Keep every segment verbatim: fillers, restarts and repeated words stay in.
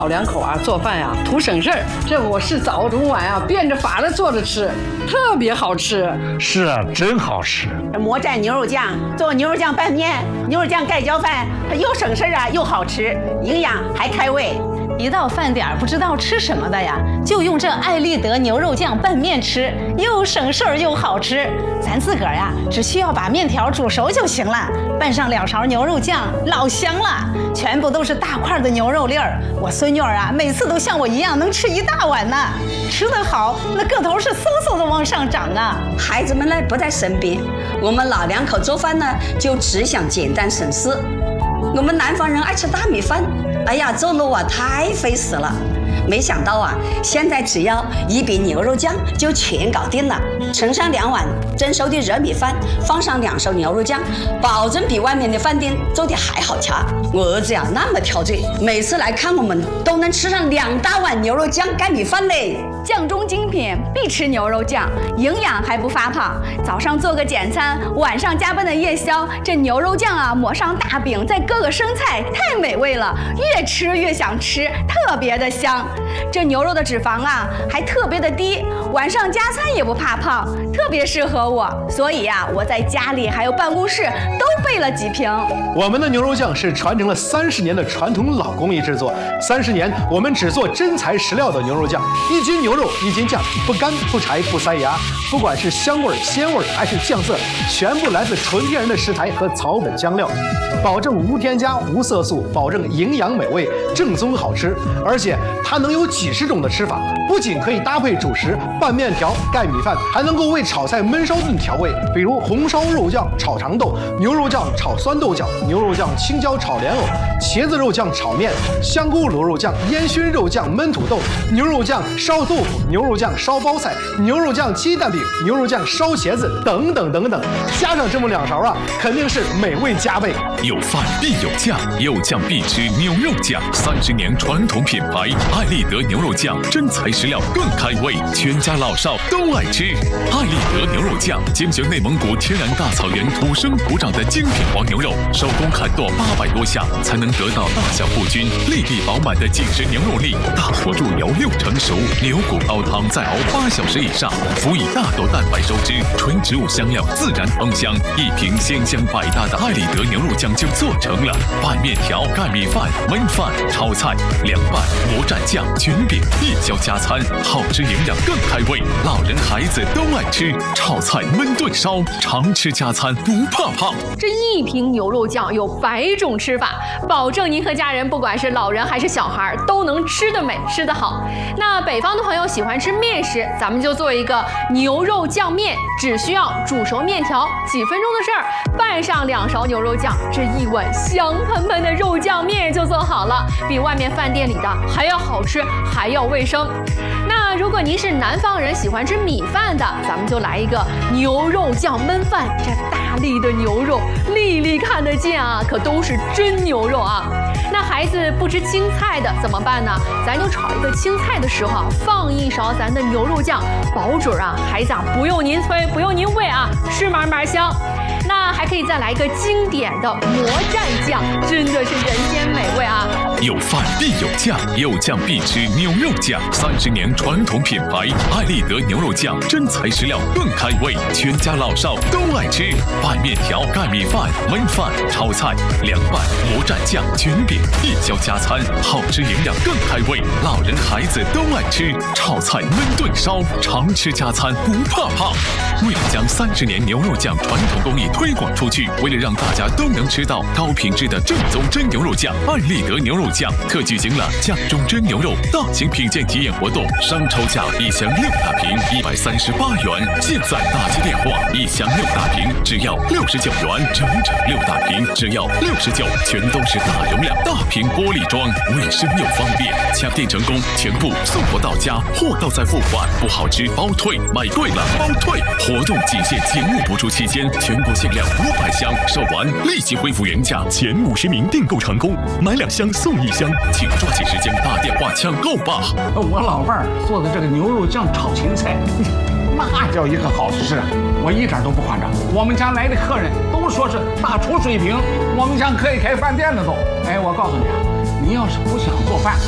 老两口啊，做饭呀、啊、图省事儿，这我是早中晚啊变着法的做着吃，特别好吃。 是啊，真好吃。 魔蘸牛肉酱，做牛肉酱拌面、牛肉酱盖浇饭，它又省事儿啊，又好吃，营养还开胃。 一到饭点不知道吃什么的呀，就用这爱立德牛肉酱拌面吃，又省事儿又好吃。咱自个儿呀，只需要把面条煮熟就行了，拌上两勺牛肉酱，老香了。全部都是大块的牛肉粒儿，我孙女儿啊，每次都像我一样能吃一大碗呢。吃得好，那个头是嗖嗖的往上涨啊。 孩子们呢不在身边，我们老两口做饭呢就只想简单省事。我们南方人爱吃大米饭，哎呀，做路啊太费时了。没想到啊，现在只要一笔牛肉酱就全搞定了。盛上两碗蒸熟的热米饭，放上两勺牛肉酱，保证比外面的饭店做的还好吃。我儿子呀那么挑嘴，每次来看我们都能吃上两大碗牛肉酱盖米饭嘞。 酱中精品，必吃牛肉酱，营养还不发胖。早上做个简餐，晚上加班的夜宵，这牛肉酱啊抹上大饼，再搁个生菜，太美味了，越吃越想吃，特别的香。这牛肉的脂肪啊还特别的低，晚上加餐也不怕胖，特别适合我。所以啊，我在家里还有办公室都备了几瓶。 我们的牛肉酱是传承了三十年的传统老工艺制作，三十年我们只做真材实料的牛肉酱，一斤牛肉一斤酱，不干不柴不塞牙。不管是香味鲜味还是酱色，全部来自纯天然的食材和草本香料，保证无添加无色素，保证营养美味，正宗好吃。而且它能有几十种的吃法，不仅可以搭配主食拌面条盖米饭，还能够为炒菜焖烧炖调味，比如红烧肉酱炒长豆，牛肉酱炒酸豆角，牛肉酱青椒炒莲藕，茄子肉酱炒面，香菇螺肉酱烟熏肉酱焖土豆，牛肉酱烧豆腐，牛肉酱烧包菜，牛肉酱鸡蛋饼，牛肉酱烧茄子，等等等等，加上这么两勺啊，肯定是美味加倍。 有饭必有酱，有酱必吃牛肉酱，三十年传统品牌爱立德牛肉酱，真材实料更开胃，全家老少都爱吃。爱立德牛肉酱精选内蒙古天然大草原土生土长的精品黄牛肉，手工砍剁八百多下，才能得到大小不均、粒粒饱满的紧实牛肉粒。大火入油六成熟，牛骨熬汤再熬八小时以上，辅以大豆蛋白收汁，纯植物香料自然芳香，一瓶鲜香百搭的爱立德牛肉酱就做成了。拌面条、盖米饭、焖饭、炒菜、凉拌、魔蘸酱、卷饼、夜宵加餐，好吃营养更开胃，老人孩子都爱吃。炒菜、焖炖烧，常吃加餐不怕胖。 这一瓶牛肉酱有百种吃法，保证您和家人不管是老人还是小孩都能吃得美吃得好。那北方的朋友喜欢吃面食，咱们就做一个牛肉酱面，只需要煮熟面条，几分钟的事儿，拌上两勺牛肉酱，这一碗香喷喷的肉酱面就做好了，比外面饭店里的还要好吃，还要卫生。那如果您是南方人，喜欢吃米饭的，咱们就来一个牛肉酱焖饭。这大粒的牛肉，粒粒看得见啊，可都是真牛肉啊。那孩子不吃青菜的怎么办呢？咱就炒一个青菜的时候啊，放一勺咱的牛肉酱，保准啊，孩子啊不用您催，不用您喂啊，吃嘛嘛香。那还可以再来一个经典的魔蘸酱，真的是人间美味啊！ 有饭必有酱，有酱必吃牛肉酱，三十年传统品牌爱立德牛肉酱，真材实料更开胃，全家老少都爱吃。拌面条、盖米饭、焖饭、炒菜、凉拌、魔蘸酱、卷饼、夜宵加餐，好吃营养更开胃，老人孩子都爱吃。炒菜、焖炖烧，常吃加餐不怕胖。为了将三十年牛肉酱传统工艺推广出去，为了让大家都能吃到高品质的正宗真牛肉酱，爱立德牛肉酱特举行了酱中真牛肉大型品鉴体验活动，商抽价一箱六大瓶一百三十八元，现在打击电话，一箱六大瓶只要六十九元，整整六大瓶只要六十九，全都是大容量大瓶玻璃装，卫生又方便，抢订成功，全部送货到家，货到再付款，不好吃包退，买贵了包退。活动仅限节目播出期间，全国限量五百箱，售完立即恢复原价，前五十名订购成功，买两箱送一箱，请抓紧时间打电话抢购吧。 我老伴儿做的这个牛肉酱炒芹菜，那叫一个好吃啊！我一点都不夸张，我们家来的客人都说是大厨水平，我们家可以开饭店了都。哎，我告诉你啊，你要是不想做饭，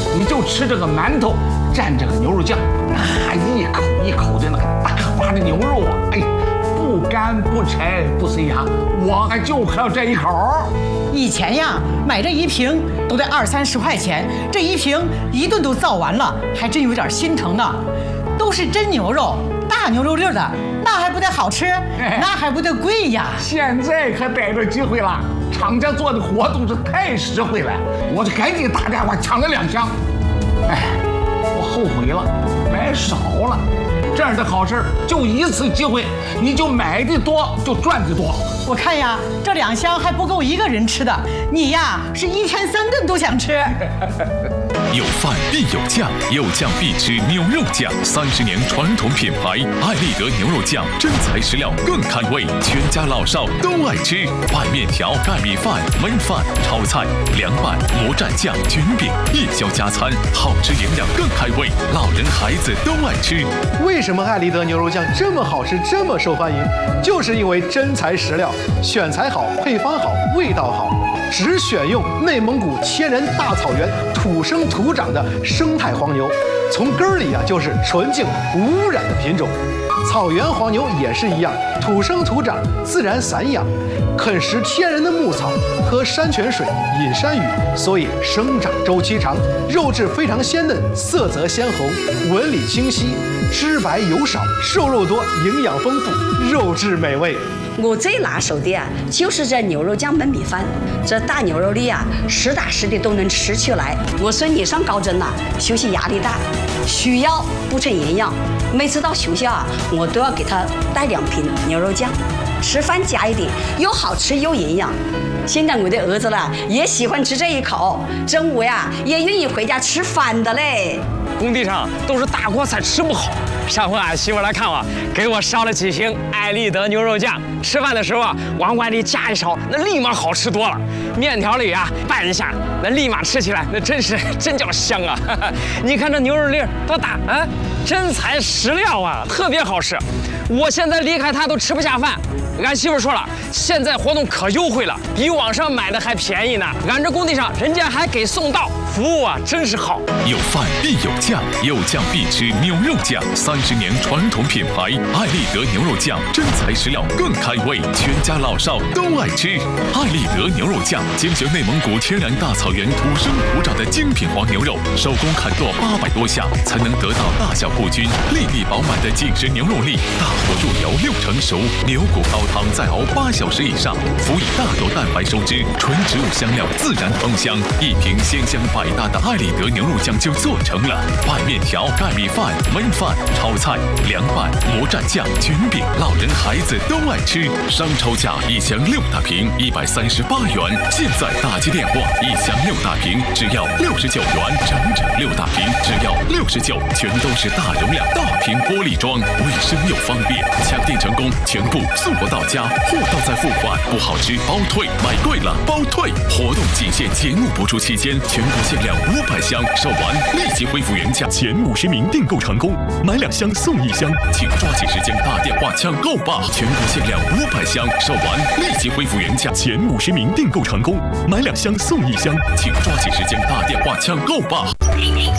你就吃这个馒头蘸这个牛肉酱，啊，一口一口的那个大把的牛肉啊，哎，不干不柴不塞牙，我还就喝这一口。 以前呀，买这一瓶都得二三十块钱，这一瓶一顿都造完了，还真有点心疼呢。都是真牛肉，大牛肉粒的，那还不得好吃？那还不得贵呀？ 现在可逮着机会了，厂家做的活动是太实惠了，我就赶紧打电话抢了两箱。哎，我后悔了，买少了。这样的好事就一次机会，你就买的多就赚的多。 我看呀，这两箱还不够一个人吃的，你呀是一天三顿都想吃。 有饭必有酱，有酱必吃牛肉酱。三十年传统品牌，爱立德牛肉酱，真材实料，更开胃，全家老少都爱吃。拌面条、盖米饭、焖饭、炒菜、凉拌、魔蘸酱、卷饼，夜宵加餐，好吃营养更开胃，老人孩子都爱吃。 为什么爱立德牛肉酱这么好吃，这么受欢迎？就是因为真材实料，选材好，配方好，味道好。只选用内蒙古千人大草原土生土长的生态黄牛，从根儿里啊就是纯净无污染的品种。草原黄牛也是一样，土生土长，自然散养，啃食天然的牧草，喝山泉水，饮山雨，所以生长周期长，肉质非常鲜嫩，色泽鲜红，纹理清晰，脂白油少，瘦肉多，营养丰富，肉质美味。 我最拿手的啊，就是这牛肉酱焖米饭。这大牛肉粒啊，实打实的都能吃起来。我孙女上高中了，学习压力大，需要补充营养。每次到学校啊，我都要给她带两瓶牛肉酱，吃饭加一点，又好吃又营养。现在我的儿子呢，也喜欢吃这一口，中午呀也愿意回家吃饭的嘞。 工地上都是大锅菜，吃不好。上回俺媳妇来看我，给我烧了几瓶爱立德牛肉酱。吃饭的时候啊，往碗里加一勺，那立马好吃多了。面条里啊拌一下，那立马吃起来，那真是真叫香啊！你看这牛肉粒多大啊，真材实料啊，特别好吃。我现在离开他都吃不下饭。俺媳妇说了，现在活动可优惠了，比网上买的还便宜呢。俺这工地上人家还给送到，服务啊真是好。 有饭必有酱，有酱必吃牛肉酱。三十年传统品牌，爱立德牛肉酱，真材实料，更开胃，全家老少都爱吃。爱立德牛肉酱精选内蒙古天然大草原土生土长的精品黄牛肉，手工砍剁八百多下，才能得到大小不均、粒粒饱满的紧实牛肉粒。大火入油六成熟，牛骨高汤再熬八小时以上，辅以大豆蛋白收汁，纯植物香料自然芳香，一瓶鲜香百搭的爱立德牛肉酱就做成了。拌面条、盖米饭、焖饭、炒菜、凉拌、魔蘸酱、卷饼，老人孩子都爱吃。商超价一箱六大瓶，一百三十八元。现在大接电话，一箱六大瓶只要六十九元，整整六大瓶只要六十九，全都是大容量大瓶玻璃装，卫生又方便。抢订成功，全部送货到家，货到再付款，不好吃包退，买贵了包退。活动仅限节目播出期间，全国限量五百箱，售完立即恢复原价。前五十名订购成功，买两箱送一箱，请抓紧时间打电话抢购吧！全国限量五百箱，售完立即恢复原价。前五十名订购成功，买两箱送一箱，请抓紧时间打电话抢购吧！